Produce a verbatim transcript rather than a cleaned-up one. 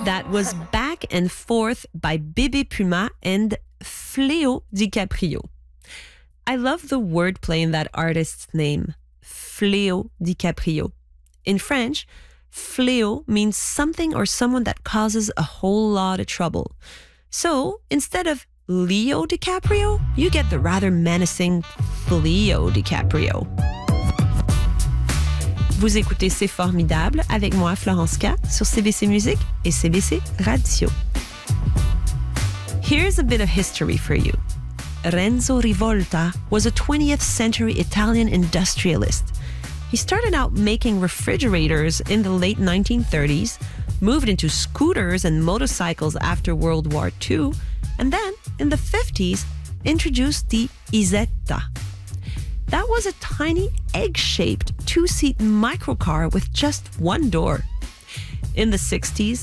That was Back and Forth by Bébé Puma and Fléau DiCaprio. I love the wordplay in that artist's name, Fléau DiCaprio. In French, fléau means something or someone that causes a whole lot of trouble. So instead of Leo DiCaprio, you get the rather menacing Fléau DiCaprio. Vous écoutez C'est formidable avec moi, Florence K, sur C B C Musique et C B C Radio. Here's a bit of history for you. Renzo Rivolta was a twentieth century Italian industrialist. He started out making refrigerators in the late nineteen thirties, moved into scooters and motorcycles after World War Two, and then, in the fifties, introduced the Isetta. That was a tiny egg-shaped two-seat microcar with just one door. In the sixties,